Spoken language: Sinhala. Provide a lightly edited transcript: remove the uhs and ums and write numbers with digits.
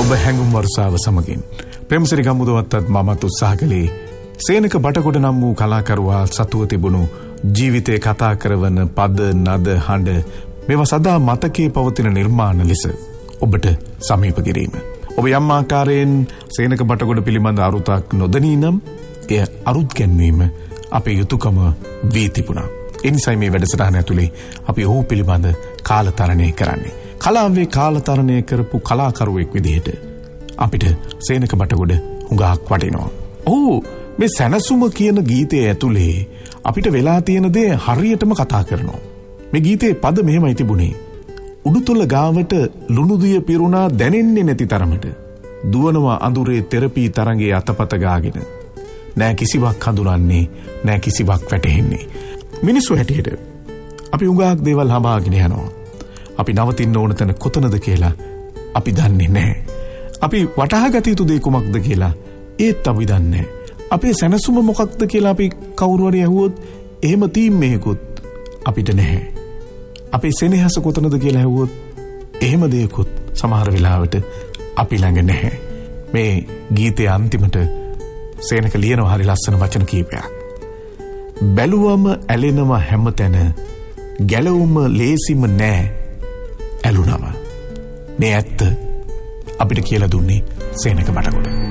ඔබ හැඟුම් වර්ෂාව සමගින් ප්‍රේමසිරි ගම්මුදවත්තත් මමත් උත්සාහ කළේ සේනක බටගොඩ නම් වූ කලාකරුවා සතුව තිබුණු ජීවිතේ කතා කරවන පද නද හඬ මේවා සදා මතකයේ පවතින නිර්මාණ ලෙස ඔබට සමීප කිරීම. ඔබ යම් ආකාරයෙන් සේනක බටගොඩ පිළිබඳ අරුතක් නොදනී නම් එය අරුත් ගැන්වීම අපේ යුතුයකම වී තිබුණා. එනිසයි මේ වැඩසටහන ඇතුලේ අපි ඔහු පිළිබඳ කාලතරණය කරන්නේ. කලාවේ කාලතරණය කරපු කලාකරුවෙක් විදිහට අපිට සේනක බටගොඩ හුඟක් වටිනවා. ඔහු මේ සැනසුම කියන ගීතයේ ඇතුලේ අපිට වෙලා තියෙන දේ හරියටම කතා කරනවා. මේ ගීතේ පද මෙහෙමයි තිබුණේ. උඩුතොල ගාවට ලුණුදිය පිරුණා දැනෙන්නේ නැති තරමට දුවනවා අඳුරේ තෙරපී තරංගේ අතපත ගාගෙන. නෑ කිසිවක් හඳුනන්නේ නෑ කිසිවක් වැටහෙන්නේ. මිනිස්සු හැටියට අපි උඟාක් දේවල් හඹාගෙන යනවා. අපි නවතින්න ඕන තැන කොතනද කියලා අපි දන්නේ නැහැ. අපි වටහා ගත යුතු දේ කුමක්ද කියලා ඒත් අපි දන්නේ නැහැ. අපේ සැනසුම මොකක්ද කියලා අපි කවුරු හරි ඇහුවොත් එහෙම තීන්මේකුත් අපිට නැහැ. අපේ සෙනෙහස කොතනද කියලා ඇහුවොත් එහෙම දෙයක්වත් සමහර වෙලාවට අපි ළඟ නැහැ. මේ ගීතයේ අන්තිමට සේනක ලියනවා හරි ලස්සන වචන කීපයක්. බැලුවම ඇලෙනව හැමතැන ගැලවුම ලේසිම නෑ ඇලුනම. මේ ඇත්ත අපිට කියලා දුන්නේ සේනක බටගොඩ.